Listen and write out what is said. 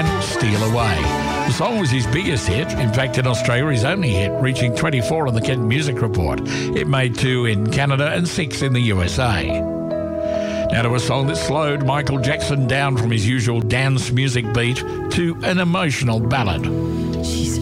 and Steal Away. The song was his biggest hit, in fact in Australia his only hit, reaching 24 on the Kent Music Report. It made 2 in Canada and 6 in the USA. Now to a song that slowed Michael Jackson down from his usual dance music beat to an emotional ballad. She's